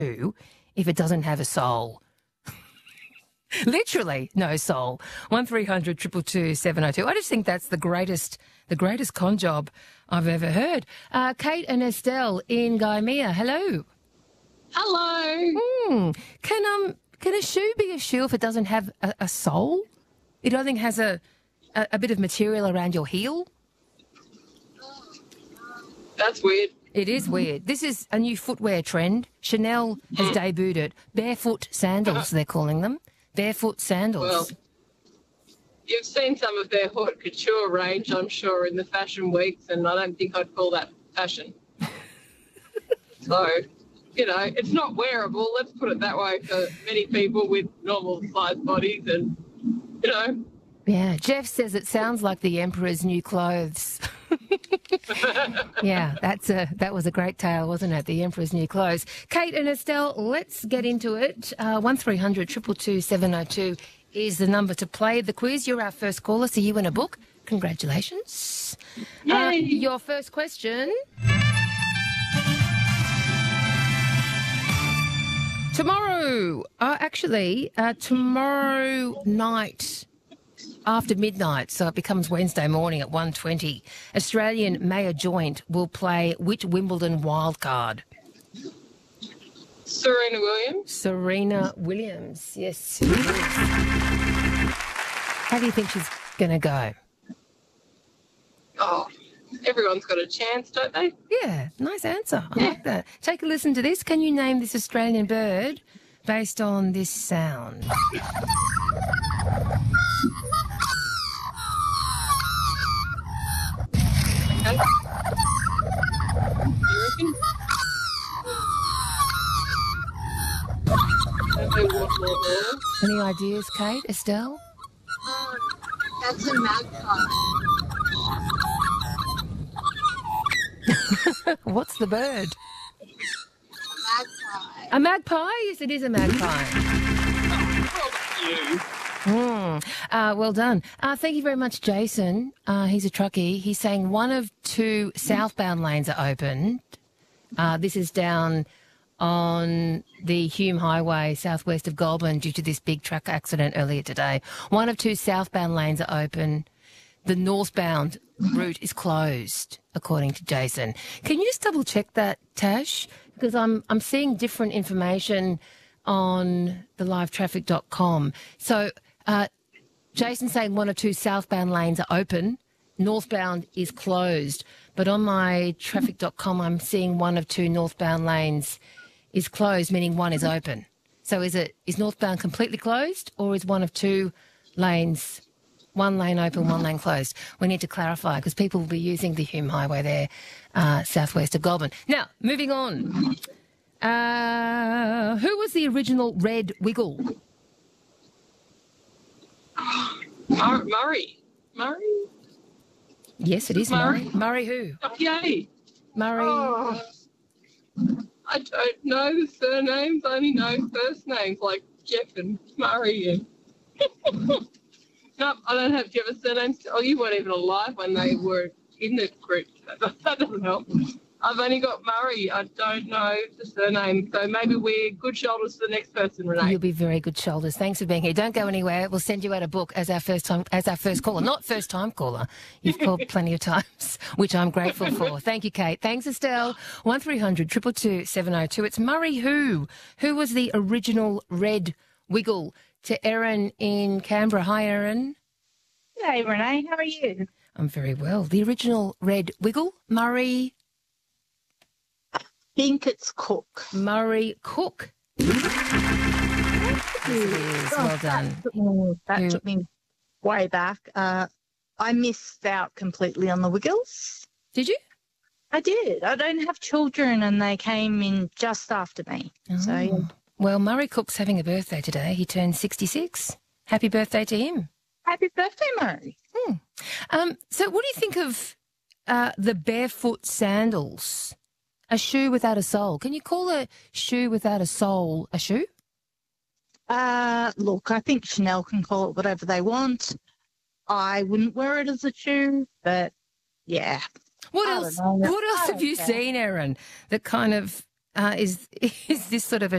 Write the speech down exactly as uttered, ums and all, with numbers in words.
if it doesn't have a soul? Literally no soul. One three hundred two two two seven oh two. I just think that's the greatest the greatest con job I've ever heard. Uh, Kate and Estelle in Gaimea. Hello. Hello. Mm. Can um can a shoe be a shoe if it doesn't have a, a sole? It only has a, a a bit of material around your heel. That's weird. It is weird. This is a new footwear trend. Chanel has debuted it. Barefoot sandals, they're calling them. Barefoot sandals. Well, you've seen some of their haute couture range, I'm sure, in the fashion weeks, and I don't think I'd call that fashion. So, you know, it's not wearable, let's put it that way, for many people with normal-sized bodies and, you know. Yeah, Jeff says it sounds like the Emperor's new clothes. Yeah, that's a that was a great tale, wasn't it? The Emperor's new clothes. Kate and Estelle, let's get into it. Uh, one three hundred two two two seven oh two is the number to play the quiz. You're our first caller, so you win a book. Congratulations. Uh, your first question. Tomorrow, uh, actually, uh, tomorrow night, after midnight, so it becomes Wednesday morning at one twenty, Australian Mayor Joint will play which Wimbledon wildcard? Serena Williams. Serena Williams, yes. How do you think she's going to go? Oh, everyone's got a chance, don't they? Yeah, nice answer. I like that. Take a listen to this. Can you name this Australian bird based on this sound? Okay. You reckon? Okay, what, what, what? Any ideas, Kate, Estelle? Oh, that's a magpie. What's the bird? Magpie. A magpie? Yes, it is a magpie. You. Mm. Uh, well done. Uh, thank you very much, Jason. Uh, he's a truckie. He's saying one of two southbound lanes are opened. Uh, this is down on the Hume Highway, southwest of Goulburn, due to this big truck accident earlier today. One of two southbound lanes are open. The northbound route is closed, according to Jason. Can you just double check that, Tash? Because I'm I'm seeing different information on the live traffic dot com. So uh, Jason's saying one or two southbound lanes are open, northbound is closed. But on my traffic dot com, I'm seeing one of two northbound lanes is closed, meaning one is open. So is it is northbound completely closed, or is one of two lanes, one lane open, one lane closed? We need to clarify, because people will be using the Hume Highway there, uh, southwest of Goulburn. Now, moving on. Uh, who was the original Red Wiggle? Mur- Murray. Murray? Yes, it is Murray. Murray, Murray who? Oh, yay. Murray. Oh, I don't know the surnames. I only know first names like Jeff and Murray. And no, I don't have. Do you have a surname? Oh, you weren't even alive when they were in the group. That doesn't help. I've only got Murray. I don't know the surname. So maybe we're good shoulders to the next person, Renee. You'll be very good shoulders. Thanks for being here. Don't go anywhere. We'll send you out a book as our first time, as our first caller. Not first time caller. You've called plenty of times, which I'm grateful for. Thank you, Kate. Thanks, Estelle. One three hundred two two two seven oh two. It's Murray who? Who was the original Red Wiggle? To Erin in Canberra. Hi, Erin. Hey, Renee. How are you? I'm very well. The original Red Wiggle, Murray. Think it's Cook. Murray Cook. Yes, it is. Well done. That took me, that Who- took me way back. Uh, I missed out completely on the Wiggles. Did you? I did. I don't have children, and they came in just after me. So yeah. Oh. Well, Murray Cook's having a birthday today. He turned sixty-six. Happy birthday to him. Happy birthday, Murray. Hmm. Um, so what do you think of uh, the barefoot sandals? A shoe without a sole. Can you call a shoe without a sole a shoe? Uh, look, I think Chanel can call it whatever they want. I wouldn't wear it as a shoe, but yeah. What I else? don't know. What else I have you don't care. seen, Erin, that kind of uh, is is this sort of a